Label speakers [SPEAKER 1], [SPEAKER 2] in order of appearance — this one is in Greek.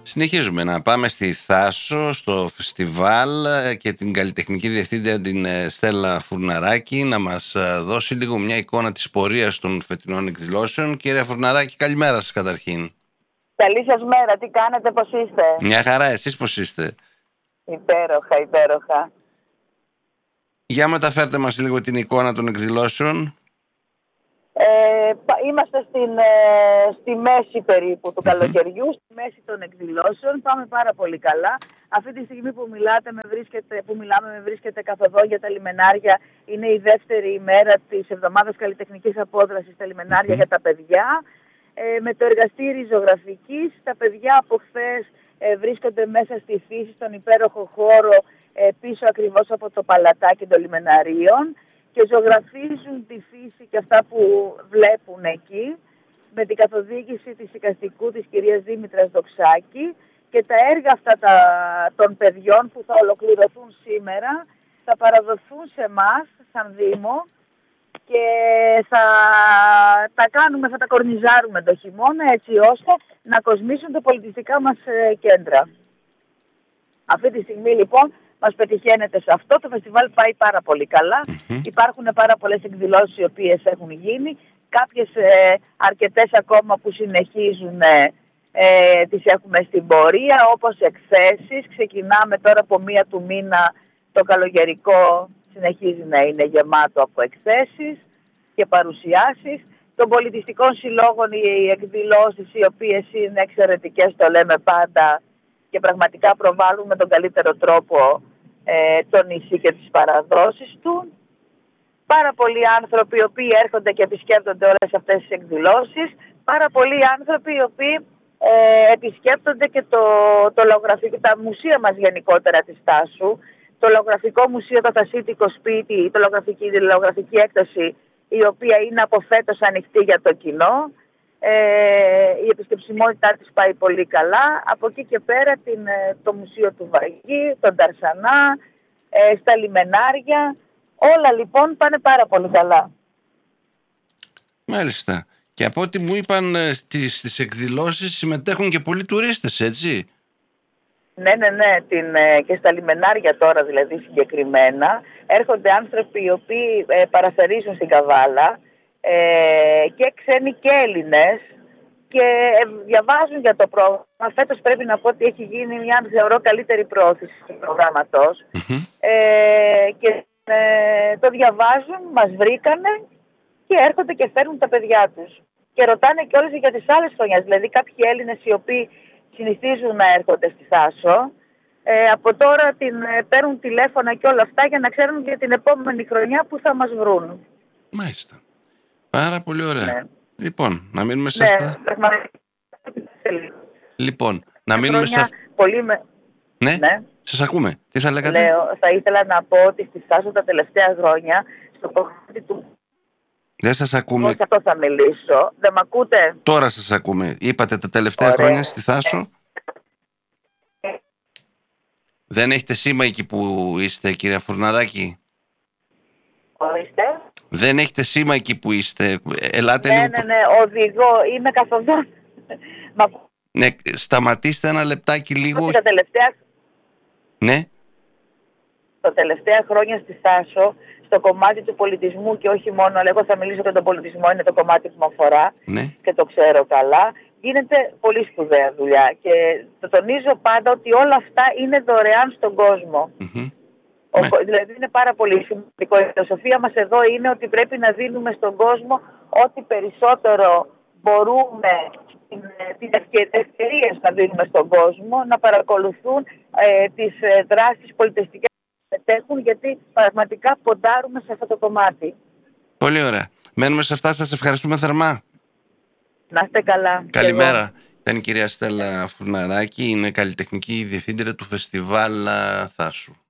[SPEAKER 1] Συνεχίζουμε να πάμε στη Θάσο, στο φεστιβάλ και την καλλιτεχνική διευθύντρια την Στέλλα Φουρναράκη να μας δώσει λίγο μια εικόνα της πορείας των φετινών εκδηλώσεων. Κυρία Φουρναράκη, καλημέρα σας καταρχήν.
[SPEAKER 2] Καλή σας μέρα, τι κάνετε, πώς είστε?
[SPEAKER 1] Μια χαρά, εσείς πώς είστε?
[SPEAKER 2] Υπέροχα, υπέροχα.
[SPEAKER 1] Για μεταφέρτε μας λίγο την εικόνα των εκδηλώσεων.
[SPEAKER 2] Είμαστε στη μέση περίπου του καλοκαιριού, στη μέση των εκδηλώσεων. Πάμε πάρα πολύ καλά. Αυτή τη στιγμή που μιλάμε με βρίσκεται καθοδόν για τα λιμενάρια. Είναι η δεύτερη ημέρα της εβδομάδας καλλιτεχνικής απόδρασης στα λιμενάρια για τα παιδιά. Με το εργαστήρι ζωγραφικής, τα παιδιά από χθες βρίσκονται μέσα στη φύση, στον υπέροχο χώρο πίσω ακριβώς από το παλατάκι των λιμεναρίων και ζωγραφίζουν τη φύση και αυτά που βλέπουν εκεί με την καθοδήγηση της εικαστικού της κυρίας Δήμητρας Δοξάκη, και τα έργα αυτά των παιδιών που θα ολοκληρωθούν σήμερα θα παραδοθούν σε εμάς σαν Δήμο και θα τα κορνιζάρουμε το χειμώνα έτσι ώστε να κοσμήσουν τα πολιτιστικά μας κέντρα. Αυτή τη στιγμή λοιπόν μας πετυχαίνεται σε αυτό. Το φεστιβάλ πάει πάρα πολύ καλά. Υπάρχουν πάρα πολλές εκδηλώσεις οι οποίες έχουν γίνει. Κάποιες αρκετές ακόμα που συνεχίζουν τις έχουμε στην πορεία, όπως εκθέσεις. Ξεκινάμε τώρα από 1 του μήνα, το καλογερικό συνεχίζει να είναι γεμάτο από εκθέσεις και παρουσιάσεις. Των πολιτιστικών συλλόγων οι εκδηλώσεις οι οποίες είναι εξαιρετικές, το λέμε πάντα, και πραγματικά προβάλλουν με τον καλύτερο τρόπο το νησί και τις παραδόσεις του. Πάρα πολλοί άνθρωποι οι οποίοι έρχονται και επισκέπτονται όλες αυτές τις εκδηλώσεις. Πάρα πολλοί άνθρωποι οι οποίοι επισκέπτονται και τα μουσεία μας γενικότερα της Τάσου. Το Λογογραφικό Μουσείο, το Θασίτικο Σπίτι, η λογογραφική έκταση, η οποία είναι από φέτος ανοιχτή για το κοινό. Η επισκεψιμότητά της πάει πολύ καλά. Από εκεί και πέρα το Μουσείο του Βαγί, τον Ταρσανά, στα λιμενάρια. Όλα λοιπόν πάνε πάρα πολύ καλά.
[SPEAKER 1] Μάλιστα. Και από ό,τι μου είπαν στις εκδηλώσεις συμμετέχουν και πολλοί τουρίστες, έτσι?
[SPEAKER 2] Ναι. Και στα λιμενάρια τώρα δηλαδή συγκεκριμένα έρχονται άνθρωποι οι οποίοι παραθερίζουν στην Καβάλα, και ξένοι και Έλληνες, και διαβάζουν για το πρόγραμμα. Φέτος πρέπει να πω ότι έχει γίνει μια, θεωρώ, καλύτερη προώθηση του προγράμματος. Και το διαβάζουν, μας βρήκανε και έρχονται και φέρνουν τα παιδιά τους. Και ρωτάνε και όλες για τις άλλες χρονιές. Δηλαδή κάποιοι Έλληνες οι οποίοι συνηθίζουν να έρχονται στη Θάσο, από τώρα παίρνουν τηλέφωνα και όλα αυτά για να ξέρουν για την επόμενη χρονιά που θα μας βρουν.
[SPEAKER 1] Μάλιστα. Πάρα πολύ ωραία.
[SPEAKER 2] Ναι.
[SPEAKER 1] Λοιπόν, να μείνουμε σε αυτά. Λοιπόν, να μείνουμε σε αυτά. Ναι, σας ακούμε. Τι θα λέγατε?
[SPEAKER 2] Θα ήθελα να πω ότι στη Θάσο τα τελευταία χρόνια στο κομμάτι του...
[SPEAKER 1] Δεν σας ακούμε.
[SPEAKER 2] Όχι, αυτό θα μιλήσω. Δεν μ' ακούτε?
[SPEAKER 1] Τώρα σας ακούμε. Είπατε τα τελευταία χρόνια στη Θάσο. Δεν έχετε σήμα εκεί που είστε, κυρία Φουρναράκη?
[SPEAKER 2] Ορίστε.
[SPEAKER 1] Δεν έχετε σήμα εκεί που είστε? Ελάτε λίγο.
[SPEAKER 2] Ναι, οδηγώ. Είμαι καθοδόν.
[SPEAKER 1] Ναι, σταματήστε ένα λεπτάκι λίγο. Ναι.
[SPEAKER 2] Τα τελευταία χρόνια στη Θάσο, στο κομμάτι του πολιτισμού και όχι μόνο, αλλά εγώ θα μιλήσω για τον πολιτισμό, είναι το κομμάτι που με αφορά, και το ξέρω καλά, γίνεται πολύ σπουδαία δουλειά. Και το τονίζω πάντα ότι όλα αυτά είναι δωρεάν στον κόσμο. Δηλαδή είναι πάρα πολύ σημαντικό. Η φιλοσοφία μας εδώ είναι ότι πρέπει να δίνουμε στον κόσμο ό,τι περισσότερο μπορούμε, τις ευκαιρίες να δίνουμε στον κόσμο, να παρακολουθούν τις δράσεις πολιτιστικές που συμμετέχουν, γιατί πραγματικά ποντάρουμε σε αυτό το κομμάτι.
[SPEAKER 1] Πολύ ωραία. Μένουμε σε αυτά. Σας ευχαριστούμε θερμά.
[SPEAKER 2] Να είστε καλά.
[SPEAKER 1] Καλημέρα. Ήταν η κυρία Στέλλα Φουρναράκη, είναι καλλιτεχνική διευθύντρια του Φεστιβάλ Θάσου.